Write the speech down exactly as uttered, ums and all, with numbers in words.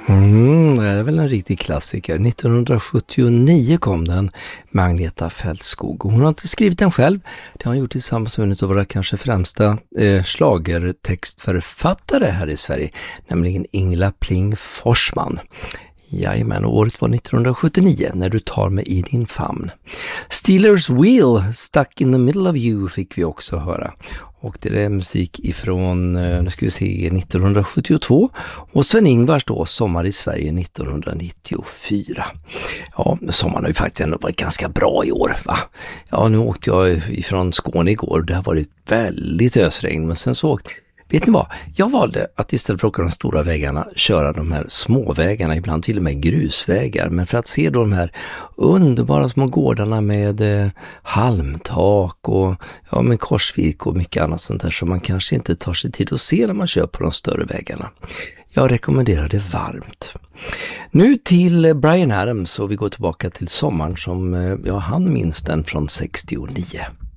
Mm, det är väl en riktig klassiker. nittonhundrasjuttionio kom den, Agneta Fältskog. Hon har inte skrivit den själv. Det har hon gjort tillsammans med en av våra kanske främsta eh, schlagertextförfattare här i Sverige, nämligen Ingela Pling Forsman. Jajamän, och året var nittonhundrasjuttionio, När du tar mig i din famn. Steelers Wheel, Stuck in the Middle of You, fick vi också höra. Och det är musik ifrån, nu ska vi se, nittonhundrasjuttiotvå. Och Sven-Ingvars då, Sommar i Sverige nittonhundranittiofyra. Ja, sommaren har ju faktiskt ändå varit ganska bra i år, va? Ja, nu åkte jag ifrån Skåne igår. Det har varit väldigt ösregn, men sen så åkte... Vet ni vad? Jag valde att istället för att åka de stora vägarna köra de här små vägarna, ibland till och med grusvägar. Men för att se då de här underbara små gårdarna med eh, halmtak och ja, med korsvirk och mycket annat sånt där som man kanske inte tar sig tid att se när man kör på de större vägarna. Jag rekommenderar det varmt. Nu till Bryan Adams, och vi går tillbaka till sommaren som eh, ja, han minns den från sextionio.